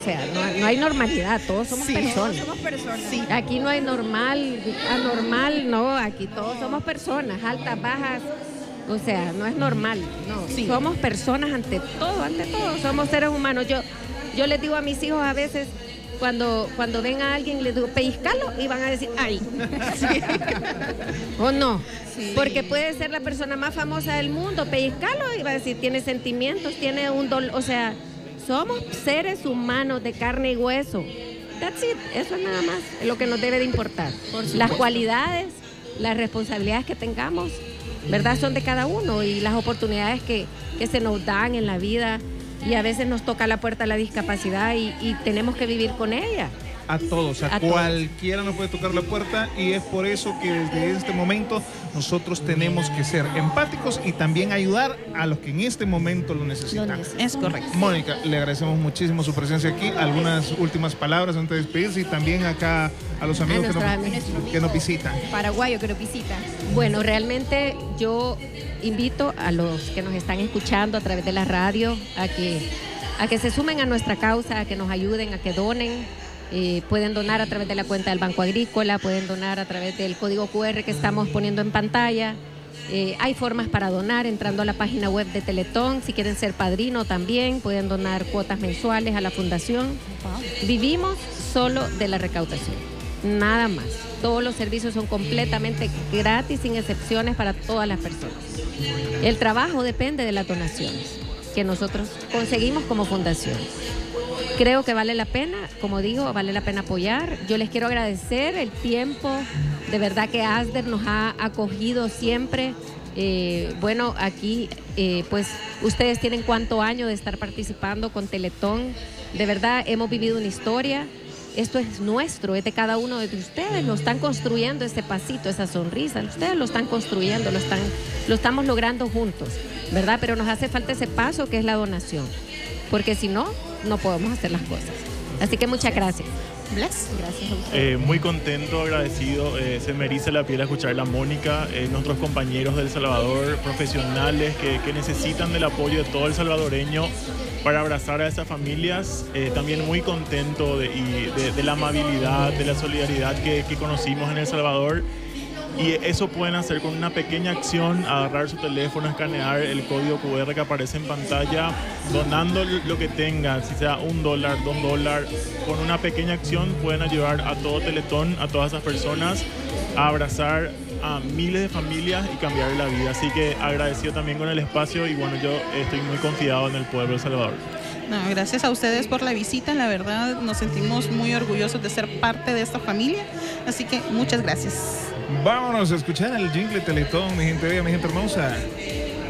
O sea, no hay normalidad, todos somos personas. Todos somos personas. Sí. Aquí no hay normal, anormal, no, aquí todos somos personas, altas, bajas, o sea, no es normal, no. Sí. Somos personas ante todo, somos seres humanos. Yo les digo a mis hijos a veces, cuando ven a alguien, les digo, pellizcalo, y van a decir, ay, sí. O no, sí. Porque puede ser la persona más famosa del mundo, pellizcalo, y va a decir, tiene sentimientos, tiene un dolor, o sea, somos seres humanos de carne y hueso. That's it. Eso es nada más lo que nos debe de importar. Las cualidades, las responsabilidades que tengamos, ¿verdad? Son de cada uno, y las oportunidades que se nos dan en la vida, y a veces nos toca la puerta la discapacidad y tenemos que vivir con ella. A todos, a cualquiera nos puede tocar la puerta, y es por eso que desde este momento nosotros tenemos que ser empáticos y también ayudar a los que en este momento lo necesitan. Es correcto. Mónica, le agradecemos muchísimo su presencia aquí. Algunas últimas palabras antes de despedirse, y también acá a los amigos que nos visitan. Paraguayo que nos visita. Bueno, realmente yo invito a los que nos están escuchando a través de la radio a que se sumen a nuestra causa, a que nos ayuden, a que donen. Pueden donar a través de la cuenta del Banco Agrícola, pueden donar a través del código QR que estamos poniendo en pantalla. Hay formas para donar entrando a la página web de Teletón. Si quieren ser padrino también, pueden donar cuotas mensuales a la fundación. Wow. Vivimos solo de la recaudación, nada más. Todos los servicios son completamente gratis, sin excepciones, para todas las personas. El trabajo depende de las donaciones que nosotros conseguimos como fundación. Creo que vale la pena, como digo, vale la pena apoyar. Yo les quiero agradecer el tiempo, de verdad que ASDER nos ha acogido siempre. Bueno, aquí pues ustedes tienen cuánto año de estar participando con Teletón. De verdad hemos vivido una historia. Esto es nuestro, es de cada uno de ustedes. Lo están construyendo, ese pasito, esa sonrisa. Ustedes lo están construyendo, lo estamos logrando juntos, ¿verdad? Pero nos hace falta ese paso que es la donación, porque si no, no podemos hacer las cosas. Así que muchas gracias. Gracias a usted. Muy contento, agradecido. Se me eriza la piel a escuchar a Mónica, nuestros compañeros del Salvador, profesionales que necesitan del apoyo de todo el salvadoreño para abrazar a esas familias. También muy contento de la amabilidad, de la solidaridad que conocimos en El Salvador. Y eso pueden hacer con una pequeña acción: agarrar su teléfono, escanear el código QR que aparece en pantalla, donando lo que tengan, si sea $1, $2. Con una pequeña acción pueden ayudar a todo Teletón, a todas esas personas, a abrazar a miles de familias y cambiar la vida. Así que agradecido también con el espacio, y bueno, yo estoy muy confiado en el pueblo de El Salvador. No, gracias a ustedes por la visita, la verdad nos sentimos muy orgullosos de ser parte de esta familia, así que muchas gracias. Vámonos a escuchar el jingle Teletón, mi gente bella, mi gente hermosa.